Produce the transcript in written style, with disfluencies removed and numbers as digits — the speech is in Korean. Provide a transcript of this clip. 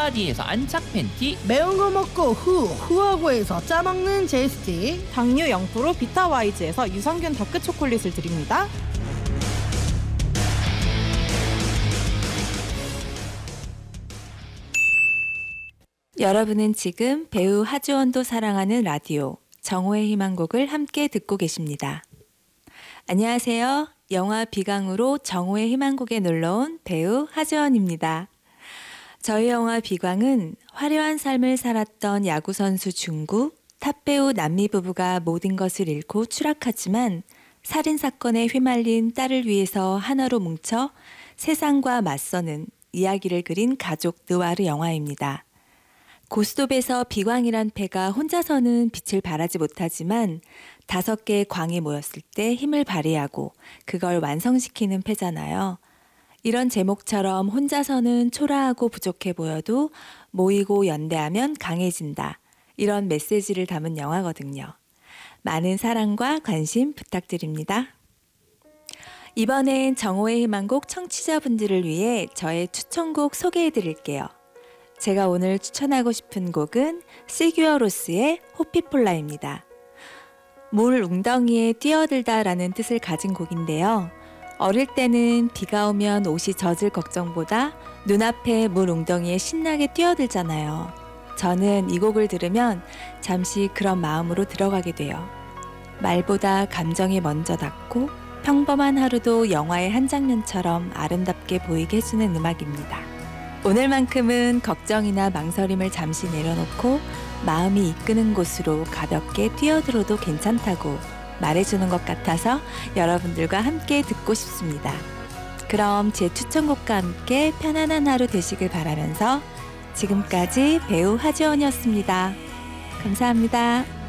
바디에서 안착 팬티, 매운 거 먹고 후하고에서 짜먹는 제스티, 당류 0% 비타와이즈에서 유산균 다크 초콜릿을 드립니다. 여러분은 지금 배우 하주원도 사랑하는 라디오 정오의 희망곡을 함께 듣고 계십니다. 안녕하세요. 영화 비강으로 정오의 희망곡에 놀러온 배우 하주원입니다. 저희 영화 비광은 화려한 삶을 살았던 야구선수 중구, 탑배우 남미 부부가 모든 것을 잃고 추락하지만 살인사건에 휘말린 딸을 위해서 하나로 뭉쳐 세상과 맞서는 이야기를 그린 가족 느와르 영화입니다. 고스톱에서 비광이란 패가 혼자서는 빛을 발하지 못하지만 5개의 광이 모였을 때 힘을 발휘하고 그걸 완성시키는 패잖아요. 이런 제목처럼 혼자서는 초라하고 부족해 보여도 모이고 연대하면 강해진다. 이런 메시지를 담은 영화거든요. 많은 사랑과 관심 부탁드립니다. 이번엔 정오의 희망곡 청취자분들을 위해 저의 추천곡 소개해드릴게요. 제가 오늘 추천하고 싶은 곡은 시규어 로스의 호피폴라입니다. 물 웅덩이에 뛰어들다라는 뜻을 가진 곡인데요. 어릴 때는 비가 오면 옷이 젖을 걱정보다 눈앞에 물 웅덩이에 신나게 뛰어들잖아요. 저는 이 곡을 들으면 잠시 그런 마음으로 들어가게 돼요. 말보다 감정이 먼저 닿고 평범한 하루도 영화의 한 장면처럼 아름답게 보이게 해주는 음악입니다. 오늘만큼은 걱정이나 망설임을 잠시 내려놓고 마음이 이끄는 곳으로 가볍게 뛰어들어도 괜찮다고 말해주는 것 같아서 여러분들과 함께 듣고 싶습니다. 그럼 제 추천곡과 함께 편안한 하루 되시길 바라면서 지금까지 배우 하지원이었습니다. 감사합니다.